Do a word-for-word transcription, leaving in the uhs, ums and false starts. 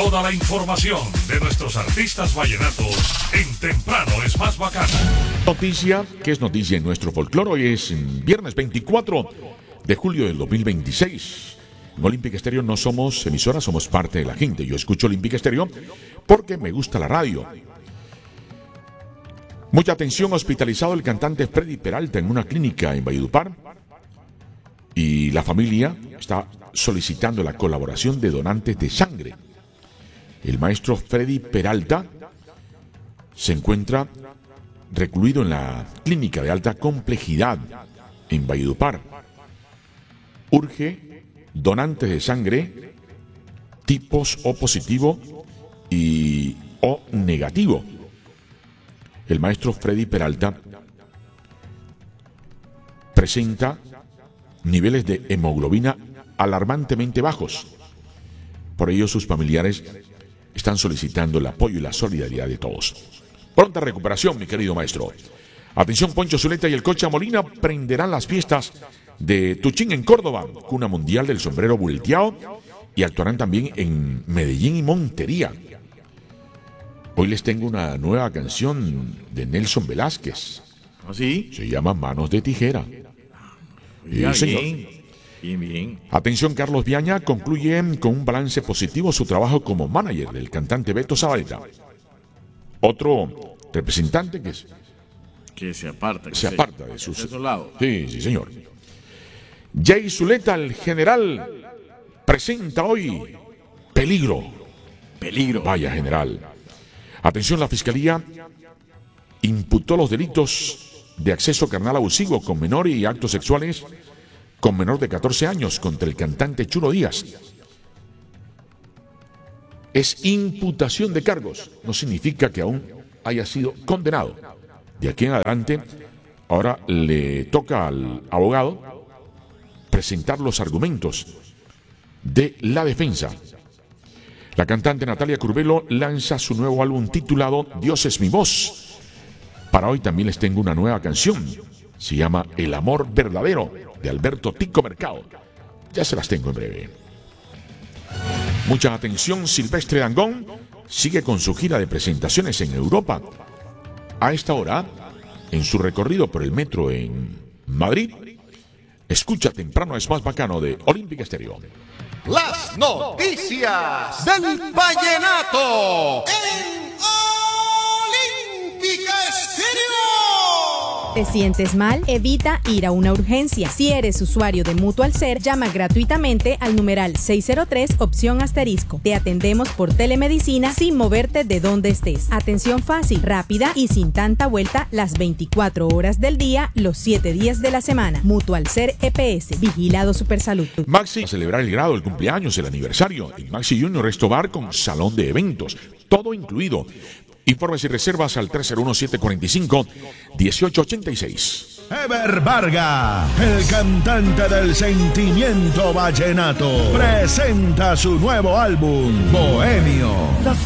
Toda la información de nuestros artistas vallenatos en Temprano es Más Bacano. Noticia, que es noticia en nuestro folclore. Hoy es viernes veinticuatro de julio del dos mil veintiséis. En Olímpica Estéreo no somos emisora, somos parte de la gente. Yo escucho Olímpica Estéreo porque me gusta la radio. Mucha atención, hospitalizado el cantante Freddy Peralta en una clínica en Valledupar. Y la familia está solicitando la colaboración de donantes de sangre. El maestro Freddy Peralta se encuentra recluido en la clínica de alta complejidad en Valledupar. Urge donantes de sangre tipos O positivo y O negativo. El maestro Freddy Peralta presenta niveles de hemoglobina alarmantemente bajos. Por ello, sus familiares están solicitando el apoyo y la solidaridad de todos. Pronta recuperación, mi querido maestro. Atención, Poncho Zuleta y el Cocha Molina prenderán las fiestas de Tuchín en Córdoba, cuna mundial del sombrero volteado, y actuarán también en Medellín y Montería. Hoy les tengo una nueva canción de Nelson Velázquez. ¿Ah, sí? Se llama Manos de Tijera. Bien, Sí, señor. bien. Bien, bien. Atención, Carlos Viaña concluye con un balance positivo su trabajo como manager del cantante Beto Zabaleta. Otro representante que es, Que se aparta. Que se aparta de sus... de su lado. Sí, sí, señor. Jay Zuleta, el general, presenta hoy Peligro. Peligro. Vaya, general. Atención, la Fiscalía imputó los delitos de acceso carnal abusivo con menor y actos sexuales con menor de catorce años contra el cantante Chulo Díaz. Es imputación de cargos, no significa que aún haya sido condenado. De aquí en adelante, ahora le toca al abogado presentar los argumentos de la defensa. La cantante Natalia Curvelo lanza su nuevo álbum titulado Dios es mi voz. Para hoy también les tengo una nueva canción. Se llama El amor verdadero, de Alberto Tico Mercado. Ya se las tengo en breve. Mucha atención, Silvestre Dangond sigue con su gira de presentaciones en Europa. A esta hora, en su recorrido por el metro en Madrid, escucha Temprano es Más Bacano de Olímpica Estéreo. Las noticias del vallenato en Olímpica Estéreo. ¿Te sientes mal? Evita ir a una urgencia. Si eres usuario de Mutual Ser, llama gratuitamente al numeral seis cero tres, opción asterisco. Te atendemos por telemedicina sin moverte de donde estés. Atención fácil, rápida y sin tanta vuelta las veinticuatro horas del día, los siete días de la semana. Mutual Ser E P S, Vigilado Supersalud. Maxi, a celebrar el grado, el cumpleaños, el aniversario. En Maxi Junior Resto Bar con salón de eventos. Todo incluido. Informes y reservas al tres cero uno, siete cuatro cinco, uno ocho ocho seis. Ever Varga, el cantante del sentimiento vallenato, presenta su nuevo álbum, Bohemio.